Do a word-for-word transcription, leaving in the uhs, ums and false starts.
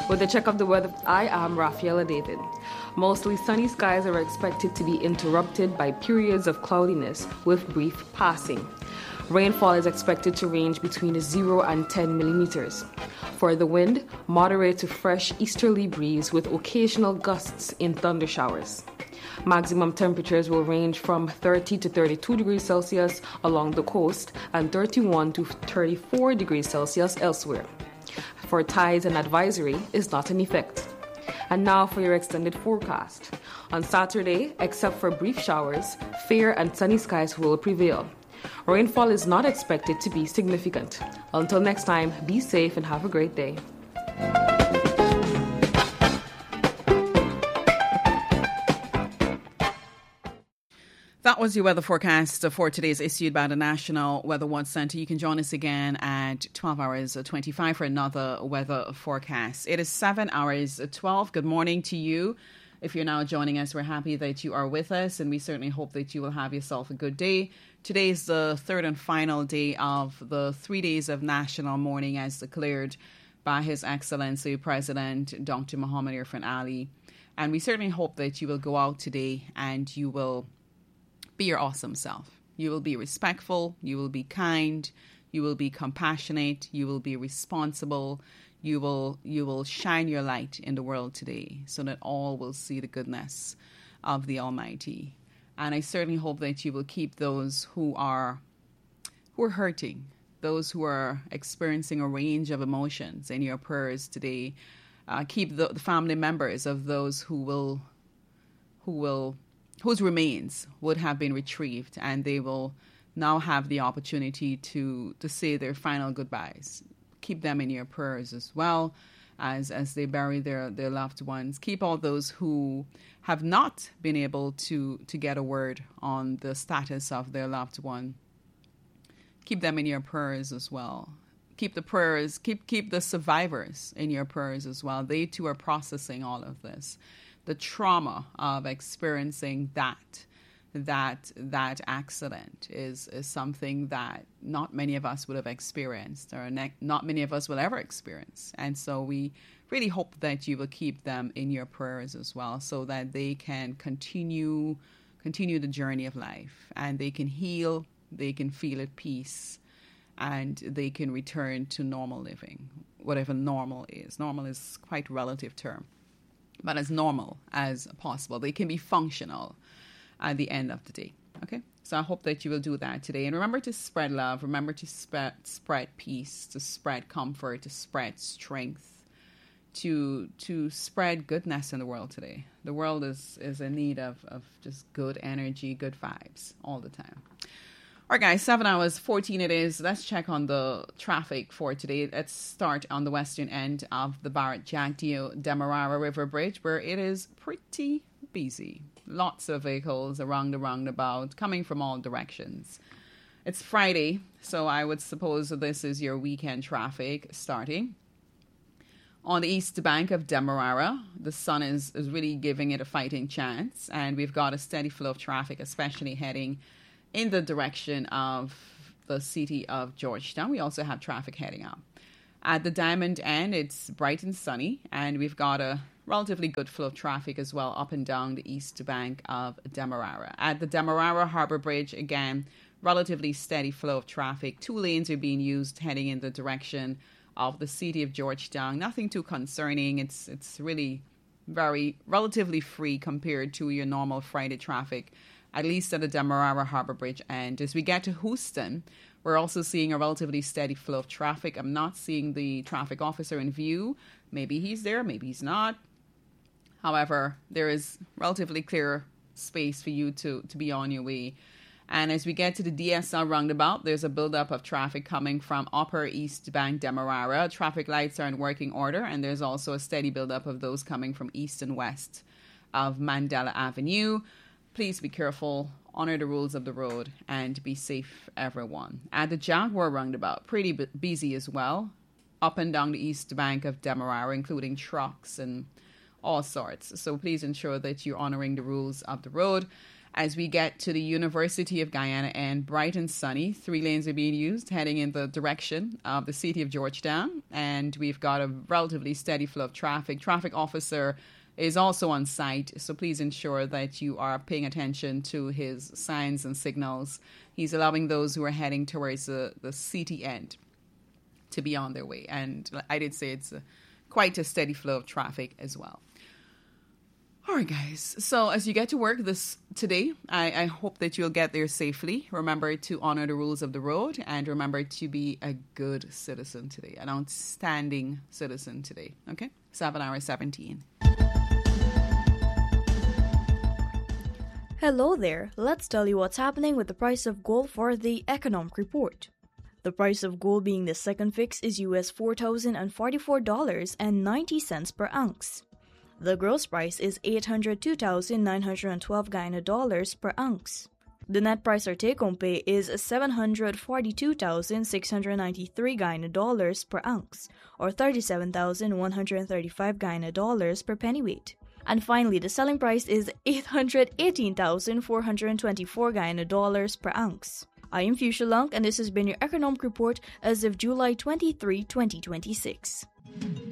With a check of the weather, I am Rafaela David. Mostly sunny skies are expected to be interrupted by periods of cloudiness with brief passing. Rainfall is expected to range between zero and ten millimeters. For the wind, moderate to fresh easterly breeze with occasional gusts in thunder showers. Maximum temperatures will range from thirty to thirty-two degrees Celsius along the coast and thirty-one to thirty-four degrees Celsius elsewhere. For tides, an advisory is not in effect. And now for your extended forecast. On Saturday, except for brief showers, fair and sunny skies will prevail. Rainfall is not expected to be significant. Until next time, be safe and have a great day. That was your weather forecast for today's issued by the National Weather Watch Centre. You can join us again at twelve hours twenty-five for another weather forecast. It is seven hours twelve. Good morning to you. If you're now joining us, we're happy that you are with us, and we certainly hope that you will have yourself a good day. Today is the third and final day of the three days of national mourning as declared by His Excellency President Doctor Muhammad Irfaan Ali. And we certainly hope that you will go out today and you will be your awesome self. You will be respectful, you will be kind, you will be compassionate, you will be responsible, you will you will shine your light in the world today so that all will see the goodness of the Almighty. And I certainly hope that you will keep those who are who are hurting, those who are experiencing a range of emotions in your prayers today. Uh, keep the, the family members of those who will who will whose remains would have been retrieved, and they will now have the opportunity to, to say their final goodbyes. Keep them in your prayers as well as, as they bury their, their loved ones. Keep all those who have not been able to, to get a word on the status of their loved one. Keep them in your prayers as well. Keep the prayers, keep keep the survivors in your prayers as well. They too are processing all of this. The trauma of experiencing that, that, that accident is, is something that not many of us would have experienced, or ne- not many of us will ever experience. And so we really hope that you will keep them in your prayers as well, so that they can continue, continue the journey of life, and they can heal, they can feel at peace, and they can return to normal living, whatever normal is. Normal is quite a relative term, but as normal as possible. They can be functional at the end of the day. Okay? So I hope that you will do that today. And remember to spread love. Remember to spread, spread peace, to spread comfort, to spread strength, to to spread goodness in the world today. The world is, is in need of, of just good energy, good vibes all the time. All right, guys, seven hours, fourteen it is. Let's check on the traffic for today. Let's start on the western end of the Barrett Jagdeo Demerara River Bridge, where it is pretty busy. Lots of vehicles around the roundabout coming from all directions. It's Friday, so I would suppose that this is your weekend traffic starting. On the east bank of Demerara, the sun is, is really giving it a fighting chance, and we've got a steady flow of traffic, especially heading in the direction of the city of Georgetown. We also have traffic heading up. At the Diamond end, it's bright and sunny, and we've got a relatively good flow of traffic as well up and down the east bank of Demerara. At the Demerara Harbour Bridge, again, relatively steady flow of traffic. Two lanes are being used heading in the direction of the city of Georgetown. Nothing too concerning. It's it's really very relatively free compared to your normal Friday traffic, at least at the Demerara Harbour Bridge end. As we get to Houston, we're also seeing a relatively steady flow of traffic. I'm not seeing the traffic officer in view. Maybe he's there, maybe he's not. However, there is relatively clear space for you to, to be on your way. And as we get to the D S L roundabout, there's a buildup of traffic coming from Upper East Bank Demerara. Traffic lights are in working order, and there's also a steady buildup of those coming from east and west of Mandela Avenue. Please be careful, honor the rules of the road, and be safe, everyone. At the Jaguar roundabout, pretty b- busy as well, up and down the east bank of Demerara, including trucks and all sorts. So please ensure that you're honoring the rules of the road. As we get to the University of Guyana and bright and sunny, three lanes are being used heading in the direction of the city of Georgetown. And we've got a relatively steady flow of traffic. Traffic officer is also on site, so please ensure that you are paying attention to his signs and signals. He's allowing those who are heading towards the, the city end to be on their way. And I did say it's a, quite a steady flow of traffic as well. All right, guys. So as you get to work this today, I, I hope that you'll get there safely. Remember to honor the rules of the road, and remember to be a good citizen today, an outstanding citizen today. Okay? seven hours seventeen. Hello there. Let's tell you what's happening with the price of gold for the economic report. The price of gold being the second fix is U S four thousand forty-four dollars and ninety cents per ounce. The gross price is eight hundred two thousand nine hundred twelve Guyana dollars per ounce. The net price or take-home pay is seven hundred forty-two thousand six hundred ninety-three Guyana dollars per ounce, or thirty-seven thousand one hundred thirty-five Guyana dollars per pennyweight. And finally, the selling price is eight hundred eighteen thousand four hundred twenty-four Guyana dollars per ounce. I am Fuchsia Lunk, and this has been your economic report as of July twenty-third, twenty twenty-six.